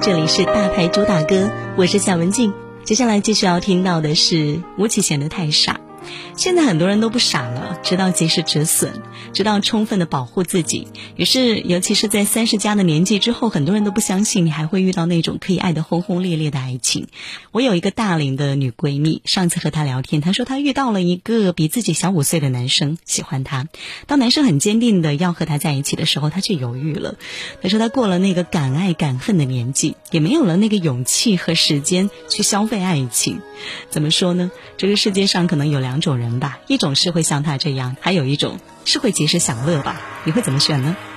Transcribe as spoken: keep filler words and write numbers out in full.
这里是大牌主打歌，我是夏文静。接下来继续要听到的是吴启贤的《太傻》。现在很多人都不傻了，知道及时止损，知道充分的保护自己。于是尤其是在三十加的年纪之后，很多人都不相信你还会遇到那种可以爱得轰轰烈烈的爱情。我有一个大龄的女闺蜜，上次和她聊天，她说她遇到了一个比自己小五岁的男生，喜欢她。当男生很坚定的要和她在一起的时候，她却犹豫了。她说她过了那个敢爱敢恨的年纪，也没有了那个勇气和时间去消费爱情。怎么说呢？这个世界上可能有两种人吧，一种是会像她这样，还有一种是会及时享乐吧。你会怎么选呢？